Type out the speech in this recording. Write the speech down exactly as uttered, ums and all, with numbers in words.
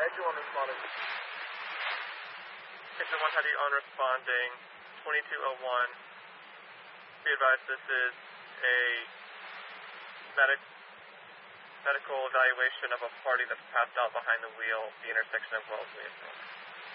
I do unresponding. Station one, how do you unresponding? twenty-two oh one. Be advised, this is a medic, medical evaluation of a party that's passed out behind the wheel, the intersection of Wellesley and Brook.